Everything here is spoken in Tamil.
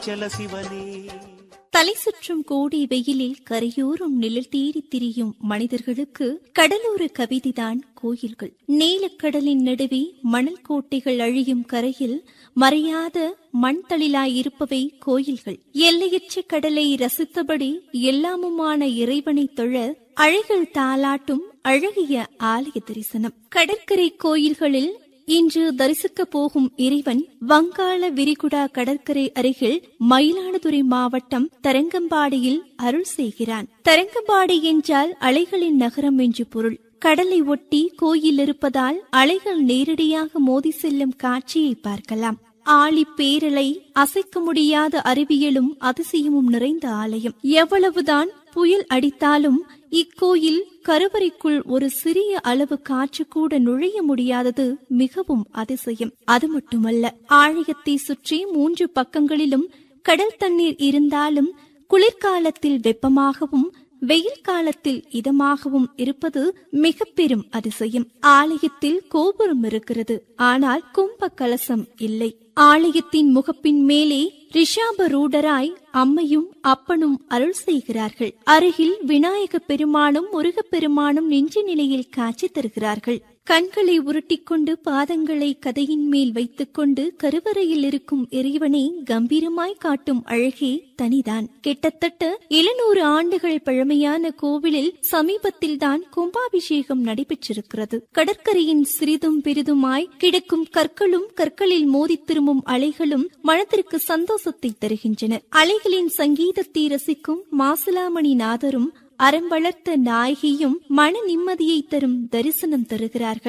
தலை சுற்றும் கோடி வெயிலில் கரையோரம் நிழல் தேடி திரியும் மனிதர்களுக்கு கடலோர கவிதைதான் கோயில்கள். நீலக்கடலின் நடுவே மணல் கோட்டைகள் அழியும் கரையில் மறையாத மண் தளிலாயிருப்பவை கோயில்கள். எல்லையற்ற கடலை ரசித்தபடி எல்லாமுமான இறைவனை தொழ அழகில் தாலாட்டும் அழகிய ஆலய தரிசனம். கடற்கரை கோயில்களில் இன்று தரிசிக்க போகும் இறைவன் வங்காள விரிகுடா கடற்கரை அருகில் மயிலாடுதுறை மாவட்டம் தரங்கம்பாடியில் அருள் செய்கிறான். தரங்கம்பாடி என்றால் அலைகளின் நகரம் என்று பொருள். கடலை ஒட்டி கோயில் இருப்பதால் அலைகள் நேரடியாக மோதி செல்லும் காட்சியை பார்க்கலாம். ஆழி பேரலை, அசைக்க முடியாத அறிவியலும் அதிசயமும் நிறைந்த ஆலயம். எவ்வளவுதான் புயல் அடித்தாலும் இக்கோயில் கருவறைக்குள் ஒரு சிறிய அளவு காற்று கூட நுழைய முடியாதது மிகவும் அதிசயம். அது மட்டுமல்ல, ஆலயத்தை சுற்றி 3 பக்கங்களிலும் கடல் தண்ணீர் இருந்தாலும் குளிர்காலத்தில் வெப்பமாகவும் வெயில் காலத்தில் இதமாகவும் இருப்பது மிக பெரும் அதிசயம். ஆலயத்தில் கோபுரம் இருக்கிறது, ஆனால் கும்ப கலசம் இல்லை. ஆலயத்தின் முகப்பின் மேலே ரிஷாபரூடராய் அம்மையும் அப்பனும் அருள் செய்கிறார்கள். அருகில் விநாயக பெருமானும் முருகப் பெருமானும் நின்ற நிலையில் காட்சி தருகிறார்கள். கண்களை உருட்டிக்கொண்டு பாதங்களை கதையின் மேல் வைத்துக் கொண்டு கருவறையில் இருக்கும் இறைவனை கம்பீரமாய் காட்டும் அழகே தனிதான். கிட்டத்தட்ட 700 ஆண்டுகள் பழமையான கோவிலில் சமீபத்தில்தான் கும்பாபிஷேகம் நடைபெற்றிருக்கிறது. கடற்கரையின் சிறிதும் பெரிதுமாய் கிடக்கும் கற்களும் கற்களில் மோதி திரும்பும் அலைகளும் மனத்திற்கு சந்தோஷத்தை தருகின்றன. அலைகளின் சங்கீதத்தை ரசிக்கும் மாசிலாமணி நாதரும் அறம் வளர்த்த நாயகியும் மன நிம்மதியை தரும் தரிசனம் தருகிறார்கள்.